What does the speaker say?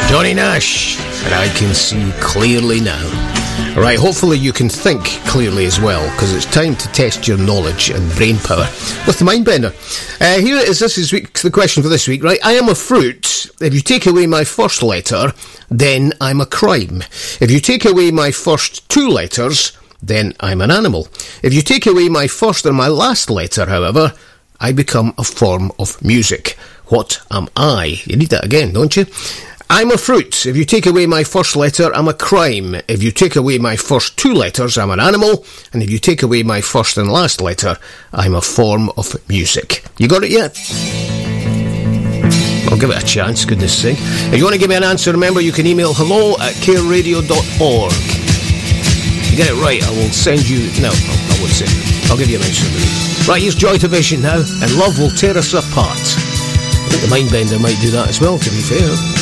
Johnny Nash, and I can see clearly now. Right, hopefully you can think clearly as well, because it's time to test your knowledge and brain power with the Mindbender. Here it is, this is the question for this week, right? I am a fruit. If you take away my first letter, then I'm a crime. If you take away my first two letters, then I'm an animal. If you take away my first and my last letter, however, I become a form of music. What am I? You need that again, don't you? I'm a fruit. If you take away my first letter, I'm a crime. If you take away my first two letters, I'm an animal. And if you take away my first and last letter, I'm a form of music. You got it yet? I'll give it a chance, goodness sake. If you want to give me an answer, remember you can email hello@careradio.org. If you get it right, I will send you... No, I won't say it. I'll give you an answer. Right, here's Joy Division now, and Love Will Tear Us Apart. I think the Mindbender might do that as well, to be fair.